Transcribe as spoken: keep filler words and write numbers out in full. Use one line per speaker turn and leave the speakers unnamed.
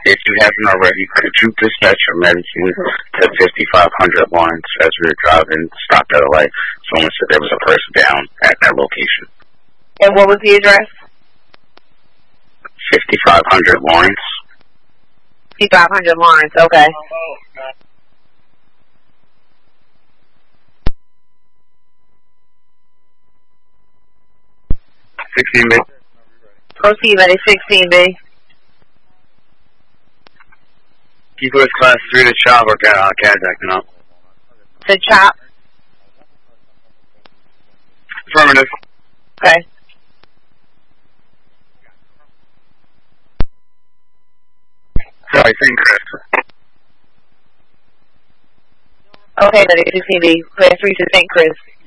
If you haven't already, could you dispatch your medicine to fifty-five hundred Lawrence? As we were driving, stopped at a light. Someone said there was a person down at that location.
And what was the address?
fifty-five hundred Lawrence.
fifty-five hundred Lawrence, okay.
sixteen B.
Proceed, buddy, sixteen B.
Keep with class three to chop or uh, CAD's acting up.
To chop?
Affirmative.
Okay.
Sorry, Saint Chris.
Okay, buddy, sixteen B. Class three to Saint Chris.